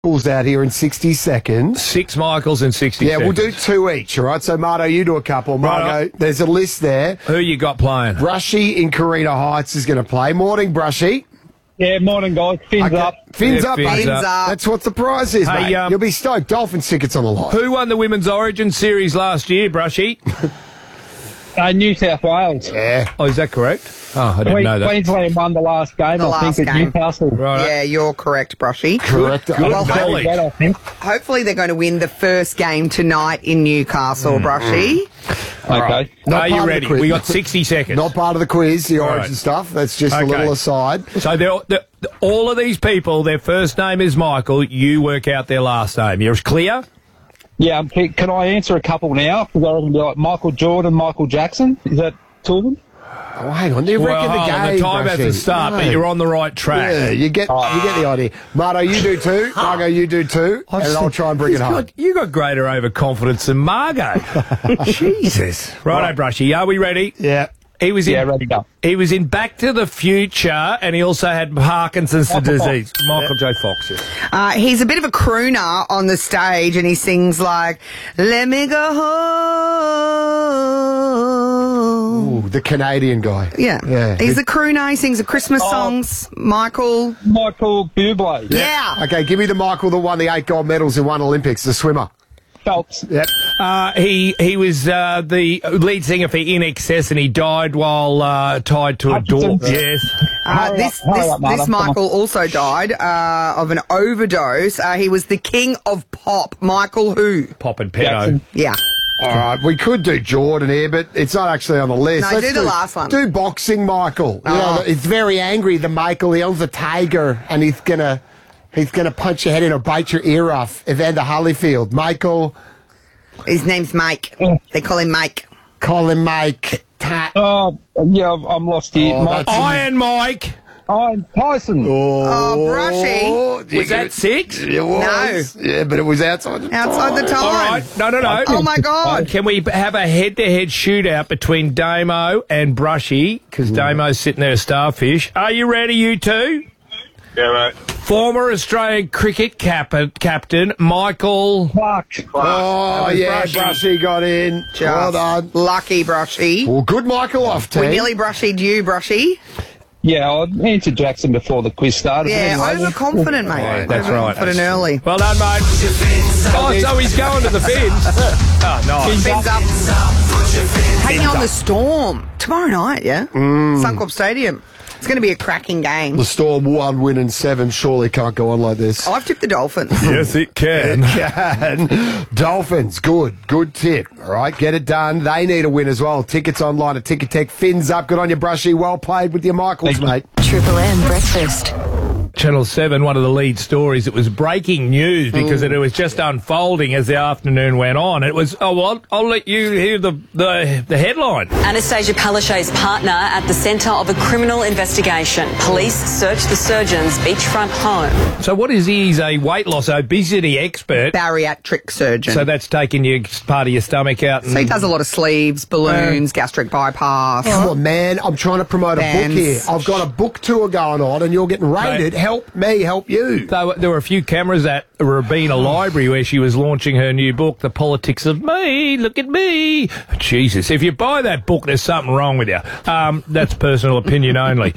Michaels out here in 60 seconds. 6 Michaels in 60 seconds. Yeah, we'll do 2 each, all right? So, Marto, you do a couple. Margo, there's a list there. Who you got playing? Brushy in Carina Heights is going to play. Morning, Brushy. Yeah, morning, guys. Fins up. Fins Yeah, up, fins mate. up. That's what the prize is, Hey, mate. You'll be stoked. Dolphins tickets on the line. Who won the Women's Origin Series last year, Brushy? New South Wales. Yeah. Oh, is that correct? Oh, I didn't know that. Queensland won the last game, The I last think, at game. Newcastle. Right. Yeah, you're correct, Brushy. Correct. Well, golly. That, I think. hopefully they're going to win the first game tonight in Newcastle, Brushy. Okay. Not Are part you of the ready? quiz. We got 60 seconds. Not part of the quiz, the All origin right. stuff. That's just a Okay. little aside. So all of these people, their first name is Michael. You work out their last name. You're clear? Yeah, can I answer a couple now? Because I reckon like Michael Jordan, Michael Jackson. Is that two of them? Oh, hang on. Do you reckon the hold on, game, the time has to Brushy? start, but No. you're on the right track. Yeah, you get the idea. Marto, you do 2. Margo, you do 2. And I'll try and bring it home. You got greater overconfidence than Margot. Jesus. Righto, Brushy. Are we ready? Yeah. He was Yeah, in. ready to go. He was in Back to the Future, and he also had Parkinson's disease. Michael J. Fox. Yes. He's a bit of a crooner on the stage, and he sings like, "Let me go home." Ooh, the Canadian guy. Yeah. He's a crooner. He sings the Christmas songs. Michael. Michael Bublé. Yeah. Okay, give me the Michael that won the 8 gold medals in one Olympics, the swimmer. Phelps. Yep. He was the lead singer for In Excess, and he died while tied to a door. Hutchinson. Yes. Hurry up, Martha. This Michael also died of an overdose. He was the king of pop. Michael who? Pop and pedo. Jackson. Yeah. All right, we could do Jordan here, but it's not actually on the list. No, do the last one. Do boxing, Michael. You know, it's very angry, the Michael. He owns a tiger, and he's gonna punch your head in or bite your ear off. Evander Holyfield. Michael. His name's Mike. They call him Mike. Call him Mike. Oh, yeah, I'm lost here. Mike. Iron Mike. Tyson. Oh, Brushy. Was that 6? It was. No. Yeah, but it was outside the time. Outside the time. All right. No. Oh, my God. Can we have a head-to-head shootout between Damo and Brushy? Because Damo's sitting there a starfish. Are you ready, you two? Yeah, mate. Former Australian cricket captain Michael. Clark. Oh, yeah, Brushy got in. Well done. Lucky, Brushy. Well, good Michael off, team. We nearly brushied you, Brushy. Yeah, I answered Jackson before the quiz started. Yeah, but anyway, overconfident, mate. Yeah, that's right. Overconfident early. Well done, mate. Oh, so he's going to the fins. Oh, nice. Fins up. Taking on the Storm tomorrow night, yeah? Suncorp Stadium. It's going to be a cracking game. The Storm 1 win and 7 surely can't go on like this. I've tipped the Dolphins. Yes, it can. Can. Dolphins, good tip. All right, get it done. They need a win as well. Tickets online at Ticket Tech. Fins up. Good on you, Brushy. Well played with your Michaels, mate. Triple M Breakfast. Channel 7, one of the lead stories, it was breaking news because it was just unfolding as the afternoon went on. It was, I'll let you hear the headline. Anastasia Palaszczuk's partner at the centre of a criminal investigation. Police search the surgeon's beachfront home. So what is he? He's a weight loss, obesity expert. Bariatric surgeon. So that's taking your part of your stomach out. So he does a lot of sleeves, balloons, gastric bypass. Come on, man. I'm trying to promote a book Bands. here. I've got a book tour going on and you're getting rated. Mate. Help me, help you. There were a few cameras at Rabina Library where she was launching her new book, The Politics of Me. Look at me. Jesus, if you buy that book, there's something wrong with you. That's personal opinion only.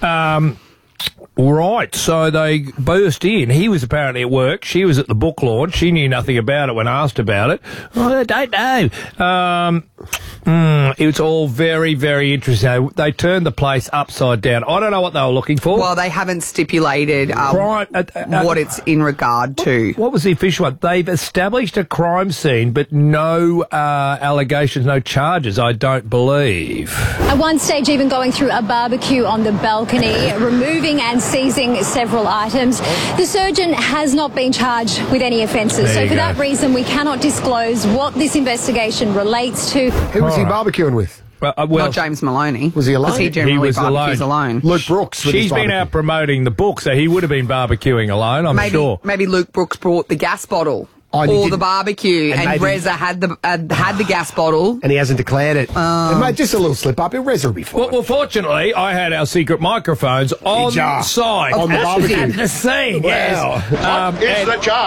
Right, so they burst in. He was apparently at work. She was at the book launch. She knew nothing about it when asked about it. I don't know. It was all very, very interesting. They turned the place upside down. I don't know what they were looking for. Well, they haven't stipulated Crime, what it's in regard to. What was the official one? They've established a crime scene, but no allegations, no charges, I don't believe. At one stage, even going through a barbecue on the balcony, removing and seizing several items. The surgeon has not been charged with any offences. So for that reason, we cannot disclose what this investigation relates to. Who was he barbecuing with? Not James Maloney. Was he alone? Because he generally He was barbecues alone. Luke Brooks. With She's his been barbecue. out promoting the book, so he would have been barbecuing alone, I'm sure. Maybe Luke Brooks brought the gas bottle and or the barbecue, and maybe- Reza had the gas bottle. And he hasn't declared it. It might just a little slip up. Reza will be fine. Well, fortunately, I had our secret microphones on jar. site On the barbecue. at the scene. Wow. Yes. What is the jar?